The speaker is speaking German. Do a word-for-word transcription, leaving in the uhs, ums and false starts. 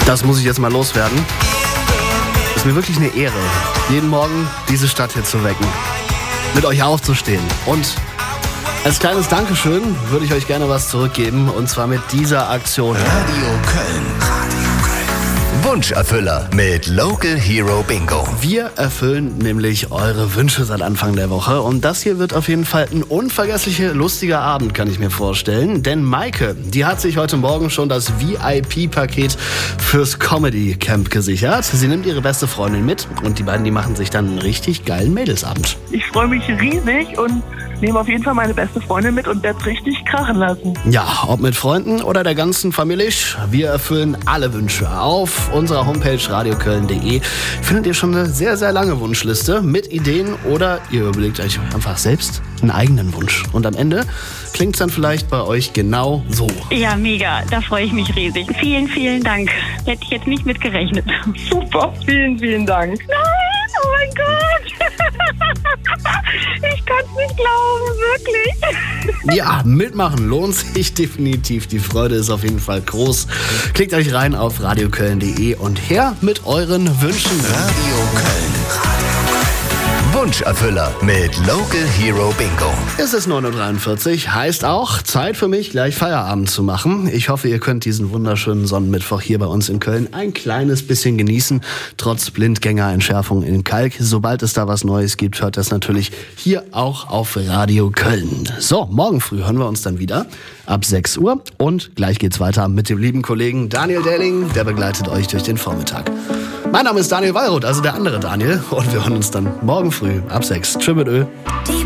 Das muss ich jetzt mal loswerden. Ist mir wirklich eine Ehre, jeden Morgen diese Stadt hier zu wecken, mit euch aufzustehen. Und als kleines Dankeschön würde ich euch gerne was zurückgeben, und zwar mit dieser Aktion. Radio Köln. Radio Köln. Wunscherfüller mit Local Hero Bingo. Wir erfüllen nämlich eure Wünsche seit Anfang der Woche, und das hier wird auf jeden Fall ein unvergesslicher, lustiger Abend, kann ich mir vorstellen. Denn Maike, die hat sich heute Morgen schon das V I P-Paket fürs Comedy Camp gesichert. Sie nimmt ihre beste Freundin mit, und die beiden, die machen sich dann einen richtig geilen Mädelsabend. Ich freue mich riesig und nehme auf jeden Fall meine beste Freundin mit und werde richtig krachen lassen. Ja, ob mit Freunden oder der ganzen Familie, wir erfüllen alle Wünsche. Auf unserer Homepage radioköln punkt de findet ihr schon eine sehr, sehr lange Wunschliste mit Ideen, oder ihr überlegt euch einfach selbst einen eigenen Wunsch. Und am Ende klingt es dann vielleicht bei euch genau so. Ja, mega. Da freue ich mich riesig. Vielen, vielen Dank. Hätte ich jetzt nicht mit gerechnet. Super, vielen, vielen Dank. Nein, oh mein Gott. Ich kann es nicht glauben, wirklich. Ja, mitmachen lohnt sich definitiv. Die Freude ist auf jeden Fall groß. Klickt euch rein auf radioköln punkt de und her mit euren Wünschen. Radio Köln. Wunscherfüller mit Local Hero Bingo. Es ist neun Uhr dreiundvierzig, heißt auch Zeit für mich, gleich Feierabend zu machen. Ich hoffe, ihr könnt diesen wunderschönen Sonnenmittwoch hier bei uns in Köln ein kleines bisschen genießen, trotz Blindgängerentschärfung in Kalk. Sobald es da was Neues gibt, hört das natürlich hier auch auf Radio Köln. So, morgen früh hören wir uns dann wieder ab sechs Uhr, und gleich geht's weiter mit dem lieben Kollegen Daniel Dehling, der begleitet euch durch den Vormittag. Mein Name ist Daniel Wallroth, also der andere Daniel, und wir hören uns dann morgen früh ab sechs. Tschüss mit Ö.